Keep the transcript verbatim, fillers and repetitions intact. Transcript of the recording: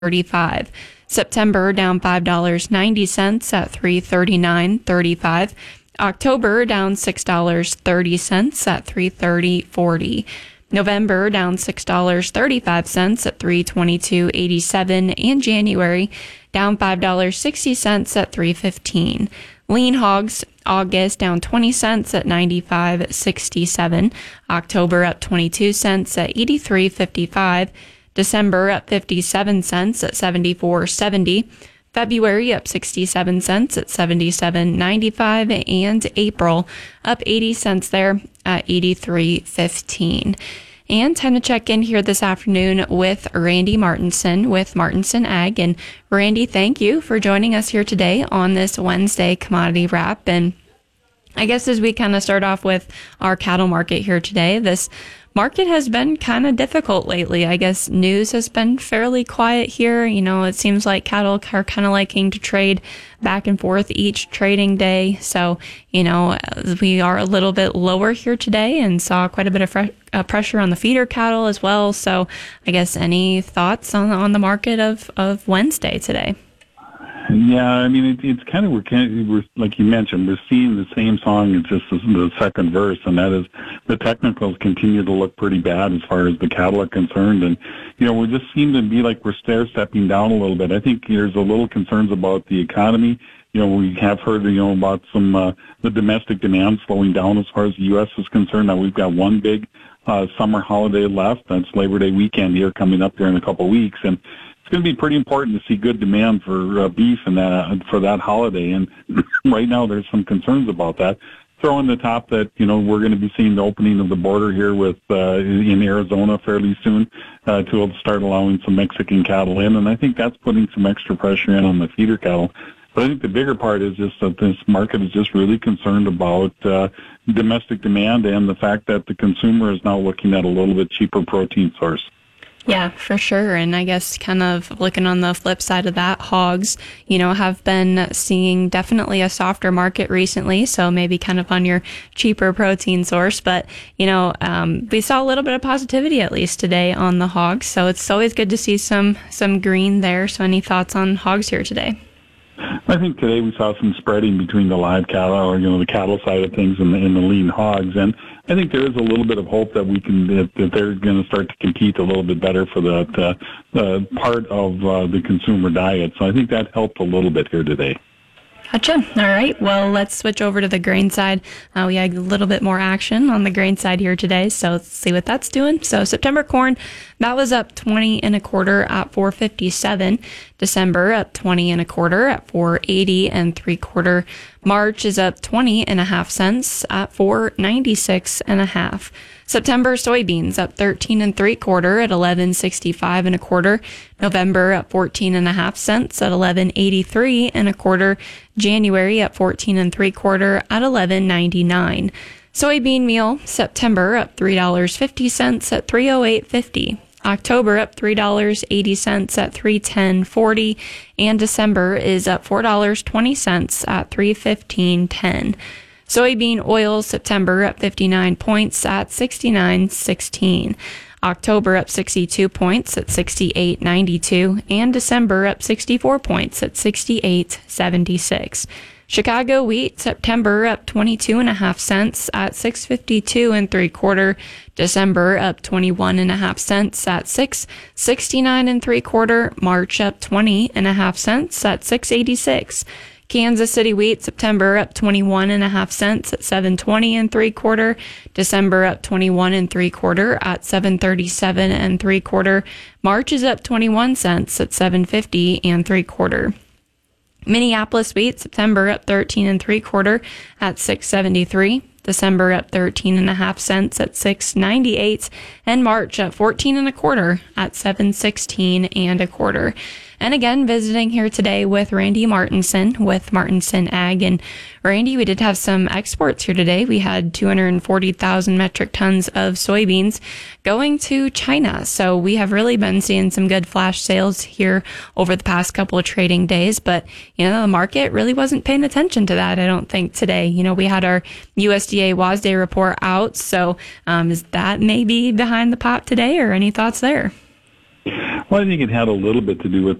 thirty-five. September down five dollars and ninety cents at three thirty-nine thirty-five. October down six dollars and thirty cents at three thirty forty. November down six dollars and thirty-five cents at three twenty-two eighty-seven, and January down five dollars and sixty cents at three fifteen. Lean hogs, August down twenty cents at ninety-five sixty-seven. October up twenty-two cents at eighty-three fifty-five. December up fifty-seven cents at seventy-four seventy. February up sixty-seven cents at seventy-seven ninety-five, and April up eighty cents there at eighty-three fifteen. And time to check in here this afternoon with Randy Martinson with Martinson Ag. And Randy, thank you for joining us here today on this Wednesday commodity wrap. And I guess as we kind of start off with our cattle market here today, this market has been kind of difficult lately. I guess news has been fairly quiet here. You know, it seems like cattle are kind of liking to trade back and forth each trading day. So, you know, we are a little bit lower here today and saw quite a bit of fre- uh, pressure on the feeder cattle as well. So I guess any thoughts on, on the market of, of Wednesday today? Yeah, I mean, it, it's kind of, we're, kind of, we're, like you mentioned, we're seeing the same song. It's just the, the second verse, and that is the technicals continue to look pretty bad as far as the cattle are concerned. And, you know, we just seem to be like we're stair-stepping down a little bit. I think there's a little concerns about the economy. You know, we have heard, you know, about some, uh, the domestic demand slowing down as far as the U S is concerned. Now we've got one big, uh, summer holiday left. That's Labor Day weekend here coming up here in a couple of weeks. And it's going to be pretty important to see good demand for uh, beef and that, uh, for that holiday. And right now there's some concerns about that. Throw in the top that, you know, we're going to be seeing the opening of the border here with, uh, in Arizona fairly soon, uh, to start allowing some Mexican cattle in. And I think that's putting some extra pressure in on the feeder cattle. But I think the bigger part is just that this market is just really concerned about uh, domestic demand and the fact that the consumer is now looking at a little bit cheaper protein source. Yeah, for sure. And I guess kind of looking on the flip side of that, hogs, you know, have been seeing definitely a softer market recently. So maybe kind of on your cheaper protein source. But, you know, um, we saw a little bit of positivity at least today on the hogs. So it's always good to see some some green there. So any thoughts on hogs here today? I think today we saw some spreading between the live cattle, or, you know, the cattle side of things and the, and the lean hogs. And I think there is a little bit of hope that we can, that, that they're going to start to compete a little bit better for that uh, uh, part of uh, the consumer diet. So I think that helped a little bit here today. Gotcha. All right. Well, let's switch over to the grain side. Uh, we had a little bit more action on the grain side here today, so let's see what that's doing. So September corn, that was up twenty and a quarter at four fifty-seven. December up twenty and a quarter at four eighty and three quarter. March is up twenty and a half cents at four ninety-six and a half. September soybeans up thirteen and three quarter at eleven sixty-five and a quarter. November up fourteen and a half cents at eleven eighty-three and a quarter. January up fourteen and three quarter at eleven ninety-nine. Soybean meal, September up three dollars and fifty cents at three oh eight fifty. October up three dollars and eighty cents at three ten forty, and December is up four dollars and twenty cents at three fifteen ten. Soybean oil, September up fifty-nine points at sixty-nine sixteen. October up sixty-two points at sixty-eight ninety-two, and December up sixty-four points at sixty-eight seventy-six. Chicago wheat, September up twenty-two and a half cents at six fifty-two and three quarter. December up twenty-one and a half cents at six sixty-nine and three quarter. March up twenty and a half cents at six eighty-six. Kansas City wheat, September up twenty-one and a half cents at seven twenty and three quarter. December up twenty-one and three quarter at seven thirty-seven and three quarter. March is up twenty-one cents at seven fifty and three quarter. Minneapolis wheat, September up thirteen and three quarter at six seventy-three. December up thirteen and a half cents at six ninety-eight, and March up fourteen and a quarter at seven sixteen and a quarter. And again, visiting here today with Randy Martinson with Martinson Ag. And Randy, we did have some exports here today. We had two hundred forty thousand metric tons of soybeans going to China. So we have really been seeing some good flash sales here over the past couple of trading days. But, you know, the market really wasn't paying attention to that, I don't think, today. You know, we had our U S D A WASDE report out. So um, is that maybe behind the pot today, or any thoughts there? Well, I think it had a little bit to do with